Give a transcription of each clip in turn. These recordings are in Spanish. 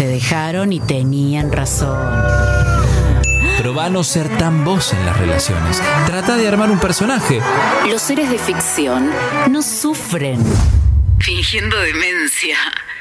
Se dejaron y tenían razón. Probá a no ser tan vos en las relaciones. Trata de armar un personaje. Los seres de ficción no sufren fingiendo demencia.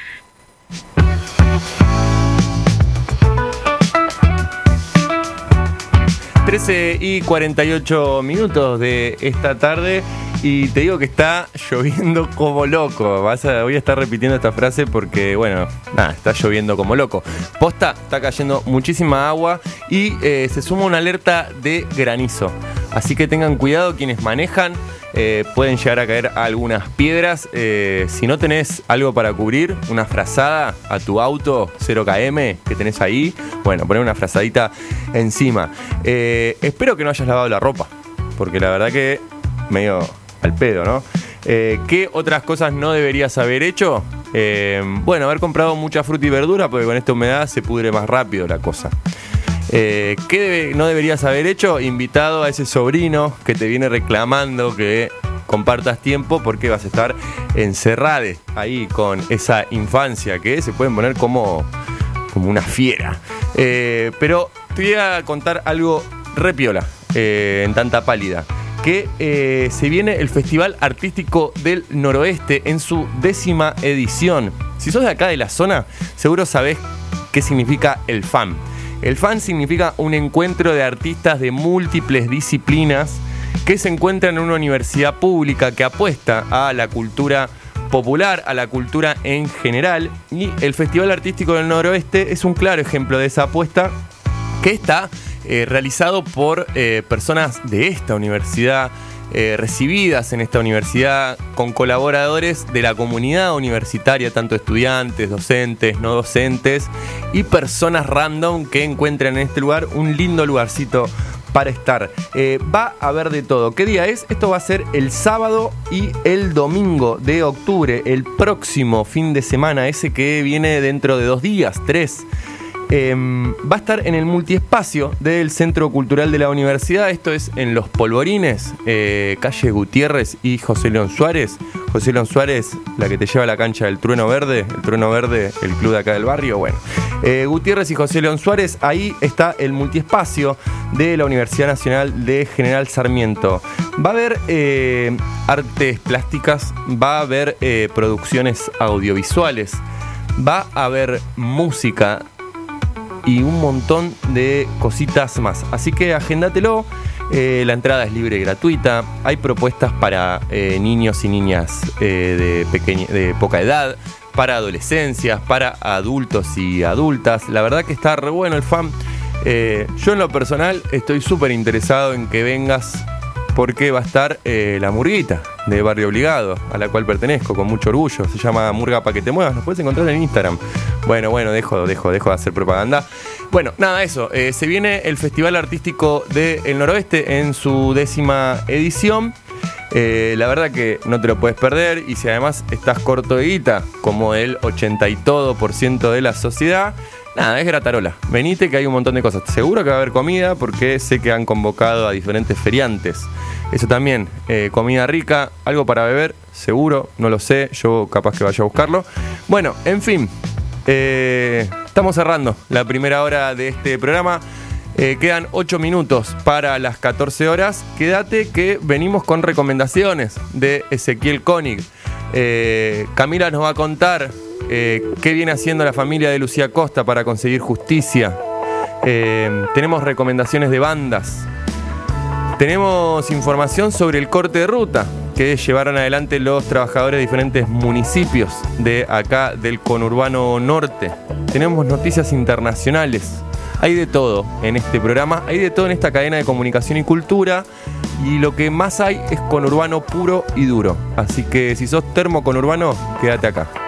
Y 48 minutos de esta tarde y te digo que está lloviendo como loco. Voy a estar repitiendo esta frase porque, bueno, está lloviendo como loco. Posta, está cayendo muchísima agua y se suma una alerta de granizo. Así que tengan cuidado quienes manejan. Pueden llegar a caer algunas piedras. Si no tenés algo para cubrir, una frazada a tu auto 0km que tenés ahí, bueno, poner una frazadita encima. Espero que no hayas lavado la ropa, porque la verdad que medio al pedo, ¿no? ¿Qué otras cosas no deberías haber hecho? Bueno, haber comprado mucha fruta y verdura, porque con esta humedad se pudre más rápido la cosa. ¿Qué no deberías haber hecho? Invitado a ese sobrino que te viene reclamando que compartas tiempo porque vas a estar encerrado ahí con esa infancia que se pueden poner como una fiera. Pero te voy a contar algo re piola, en tanta pálida. Que se viene el Festival Artístico del Noroeste en su 10ª edición. Si sos de acá de la zona, seguro sabés qué significa el FAM. El FAM significa un encuentro de artistas de múltiples disciplinas que se encuentran en una universidad pública que apuesta a la cultura popular, a la cultura en general. Y el Festival Artístico del Noroeste es un claro ejemplo de esa apuesta que está realizado por personas de esta universidad, recibidas en esta universidad, con colaboradores de la comunidad universitaria, tanto estudiantes, docentes, no docentes y personas random que encuentran en este lugar un lindo lugarcito para estar. Va a haber de todo. ¿Qué día es? Esto va a ser el sábado y el domingo de octubre, el próximo fin de semana, ese que viene dentro de 2 días, 3. Va a estar en el multiespacio del Centro Cultural de la Universidad. Esto es en Los Polvorines, calle Gutiérrez y José León Suárez. José León Suárez, la que te lleva a la cancha del Trueno Verde. El Trueno Verde, el club de acá del barrio. Bueno, Gutiérrez y José León Suárez, ahí está el multiespacio de la Universidad Nacional de General Sarmiento. Va a haber artes plásticas, va a haber producciones audiovisuales, va a haber música y un montón de cositas más. Así que agéndatelo. La entrada es libre y gratuita. Hay propuestas para niños y niñas de poca edad, para adolescencias, para adultos y adultas. La verdad que está re bueno el FAM. Yo en lo personal estoy súper interesado en que vengas, porque va a estar la murguita de Barrio Obligado, a la cual pertenezco con mucho orgullo. Se llama Murga Pa' Que Te Muevas. Nos puedes encontrar en Instagram. Bueno, dejo de hacer propaganda. Bueno, nada, eso. Se viene el Festival Artístico del Noroeste en su 10ª edición. La verdad que no te lo puedes perder. Y si además estás corto de guita, como el 80% y todo de la sociedad, nada, es gratarola. Venite que hay un montón de cosas. Seguro que va a haber comida porque sé que han convocado a diferentes feriantes. Eso también, comida rica, algo para beber, seguro, no lo sé, yo capaz que vaya a buscarlo. Bueno, en fin, estamos cerrando la primera hora de este programa. Quedan 8 minutos para las 14 horas. Quédate que venimos con recomendaciones de Ezequiel Koenig. Camila nos va a contar qué viene haciendo la familia de Lucía Costa para conseguir justicia. Tenemos recomendaciones de bandas. Tenemos información sobre el corte de ruta que llevaron adelante los trabajadores de diferentes municipios de acá del conurbano norte. Tenemos noticias internacionales. Hay de todo en este programa, hay de todo en esta cadena de comunicación y cultura. Y lo que más hay es conurbano puro y duro. Así que si sos termo conurbano, quédate acá.